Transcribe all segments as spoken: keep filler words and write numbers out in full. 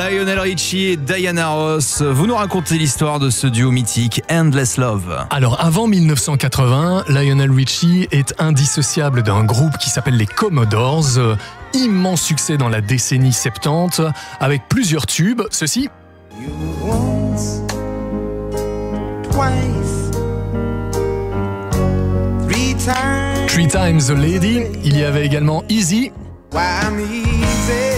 Lionel Richie et Diana Ross, vous nous racontez l'histoire de ce duo mythique Endless Love. Alors avant mille neuf cent quatre-vingts, Lionel Richie est indissociable d'un groupe qui s'appelle les Commodores. Euh, immense succès dans la décennie soixante-dix avec plusieurs tubes. Ceci. You once, twice, three times. Three Times a Lady. Il y avait également Easy. Why I'm easy.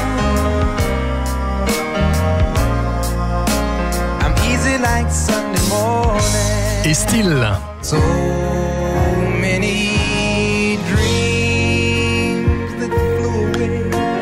I'm easy like Sunday morning. Et Still. So many dreams that flew away.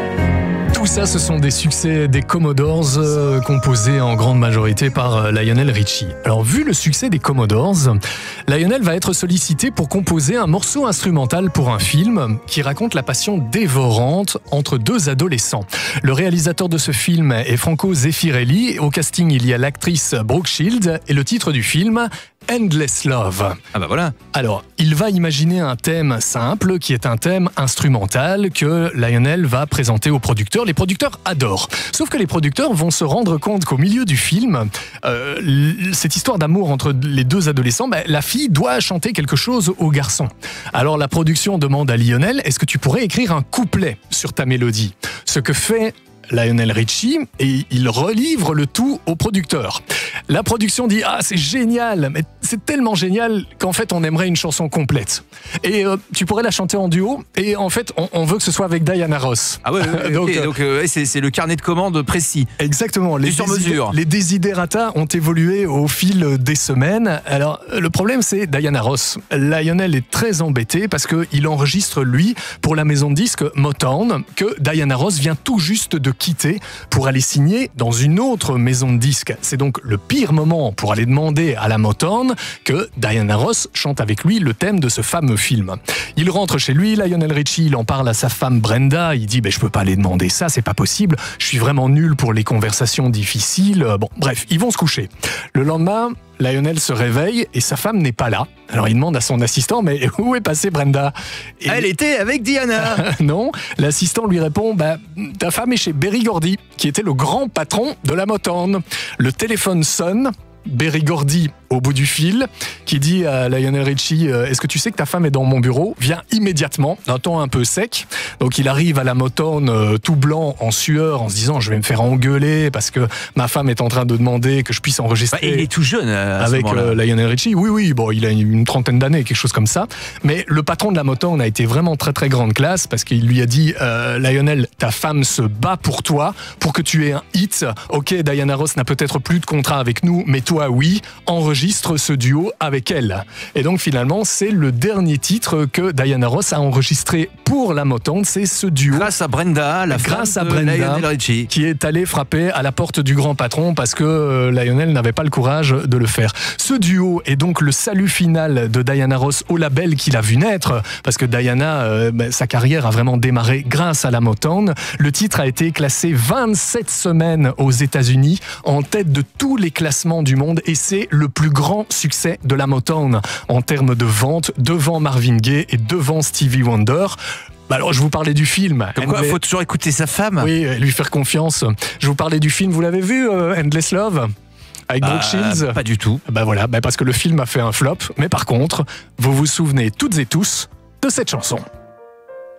Tout ça, ce sont des succès des Commodores euh, composés en grande majorité par euh, Lionel Richie. Alors, vu le succès des Commodores, Lionel va être sollicité pour composer un morceau instrumental pour un film qui raconte la passion dévorante entre deux adolescents. Le réalisateur de ce film est Franco Zeffirelli. Au casting, il y a l'actrice Brooke Shields et le titre du film Endless Love. Ah bah voilà. Alors, il va imaginer un thème simple qui est un thème instrumental que Lionel va présenter aux producteurs. Les producteurs adorent. Sauf que les producteurs vont se rendre compte qu'au milieu du film, euh, cette histoire d'amour entre les deux adolescents, bah, la fille doit chanter quelque chose au garçon. Alors la production demande à Lionel, est-ce que tu pourrais écrire un couplet sur ta mélodie ? Ce que fait Lionel Richie, et il relivre le tout au producteur. La production dit « Ah, c'est génial, mais c'est tellement génial qu'en fait, on aimerait une chanson complète. Et euh, tu pourrais la chanter en duo, et en fait, on, on veut que ce soit avec Diana Ross. » Ah ouais, ouais, donc, okay, donc euh, c'est, c'est le carnet de commandes précis. Exactement. Les, sur mesure. Les desiderata ont évolué au fil des semaines. Alors, le problème, c'est Diana Ross. Lionel est très embêté parce qu'il enregistre, lui, pour la maison de disques Motown, que Diana Ross vient tout juste de quitter pour aller signer dans une autre maison de disques. C'est donc le pire moment pour aller demander à la Motown que Diana Ross chante avec lui le thème de ce fameux film. Il rentre chez lui, Lionel Richie, il en parle à sa femme Brenda, il dit ben, « je peux pas aller demander ça, c'est pas possible, je suis vraiment nul pour les conversations difficiles ». Bon, bref, ils vont se coucher. Le lendemain, Lionel se réveille et sa femme n'est pas là. Alors il demande à son assistant, mais où est passée Brenda ? Et Elle était avec Diana. non, l'assistant lui répond, bah, ta femme est chez Berry Gordy, qui était le grand patron de la Motown. Le téléphone sonne, Berry Gordy au bout du fil, qui dit à Lionel Richie, euh, est-ce que tu sais que ta femme est dans mon bureau ? Viens immédiatement, d'un ton un peu sec. Donc il arrive à la Motown euh, tout blanc, en sueur, en se disant, je vais me faire engueuler parce que ma femme est en train de demander que je puisse enregistrer. Bah, il est tout jeune à avec ce moment-là. euh, Lionel Richie. Oui, oui, bon, il a une trentaine d'années, quelque chose comme ça. Mais le patron de la Motown a été vraiment très, très grande classe parce qu'il lui a dit, euh, Lionel, ta femme se bat pour toi, pour que tu aies un hit. Ok, Diana Ross n'a peut-être plus de contrat avec nous, mais toi, oui, enregistre ce duo avec elle. Et donc finalement, c'est le dernier titre que Diana Ross a enregistré pour la Motown, c'est ce duo. Grâce à Brenda, la Grâce femme à de Brenda, Lionel Richie, qui est allée frapper à la porte du grand patron parce que euh, Lionel n'avait pas le courage de le faire. Ce duo est donc le salut final de Diana Ross au label qu'il a vu naître, parce que Diana, euh, bah, sa carrière a vraiment démarré grâce à la Motown. Le titre a été classé vingt-sept semaines aux États-Unis, en tête de tous les classements du monde, et c'est le plus grand succès de la Motown en termes de vente, devant Marvin Gaye et devant Stevie Wonder. Bah alors, je vous parlais du film. Comme quoi, il Endless... faut toujours écouter sa femme. Oui, lui faire confiance. Je vous parlais du film, vous l'avez vu, euh, Endless Love ? Avec Brooke Euh, Shields ? Pas du tout. Bah voilà, bah parce que le film a fait un flop. Mais par contre, vous vous souvenez toutes et tous de cette chanson.